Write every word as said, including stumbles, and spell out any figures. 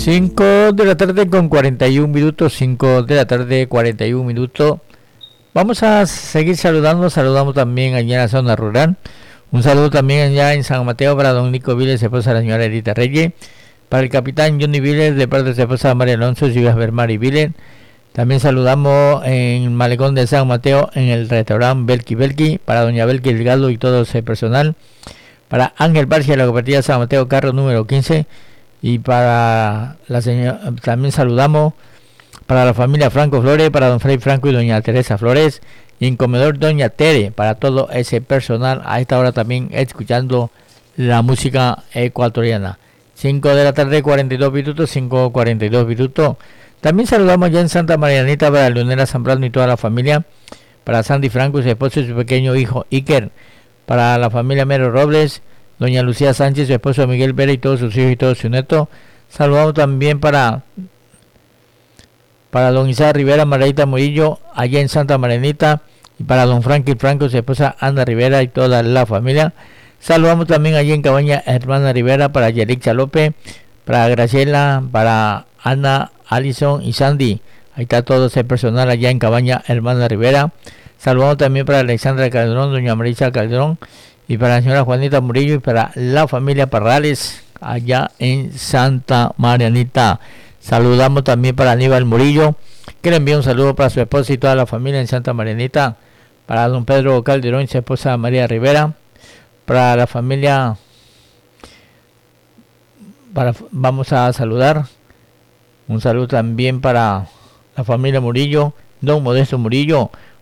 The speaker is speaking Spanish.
cinco de la tarde con cuarenta y un minutos, cinco de la tarde, cuarenta y un minutos. Vamos a seguir saludando, saludamos también allá en la zona rural. Un saludo también allá en San Mateo para don Nico Viles, esposa de la señora Erita Reyes. Para el capitán Johnny Viles, de parte de su esposa María Alonso, y ver Mari Viles. También saludamos en Malecón de San Mateo, en el restaurante Belki Belki, para doña Belki Delgado y todo ese personal. Para Ángel Barcia de la cooperativa San Mateo, carro número quince. Y para la señora, también saludamos para la familia Franco Flores, para don Freddy Franco y doña Teresa Flores, y en comedor doña Tere, para todo ese personal a esta hora también escuchando la música ecuatoriana. cinco de la tarde, cuarenta y dos minutos, cinco cuarenta y dos minutos. También saludamos ya en Santa Marianita para Leonela Zambrano y toda la familia, para Sandy Franco y su esposo y su pequeño hijo Iker, para la familia Mero Robles, doña Lucía Sánchez, su esposo Miguel Vera y todos sus hijos y todos sus nietos. Saludamos también para para don Isaac Rivera, Margarita Murillo, allá en Santa Marianita, y para don Frankie Franco, su esposa Ana Rivera y toda la familia. Saludamos también allí en Cabaña Hermana Rivera, para Yerixa López, para Graciela, para Ana, Alison y Sandy. Ahí está todo ese personal allá en Cabaña Hermana Rivera. Saludamos también para Alexandra Calderón, doña Marisa Calderón, y para la señora Juanita Murillo y para la familia Parrales allá en Santa Marianita. Saludamos también para Aníbal Murillo, que le envía un saludo para su esposa y toda la familia en Santa Marianita. Para don Pedro Calderón y su esposa María Rivera. Para la familia, para, vamos a saludar, un saludo también para la familia Murillo, don Modesto Murillo,